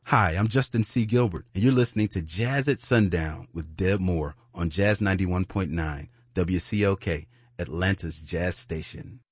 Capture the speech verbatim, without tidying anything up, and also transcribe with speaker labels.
Speaker 1: Hi, I'm Justin C. Gilbert, and you're listening to Jazz at Sundown with Deb Moore on Jazz ninety-one point nine, W C L K, Atlanta's Jazz Station.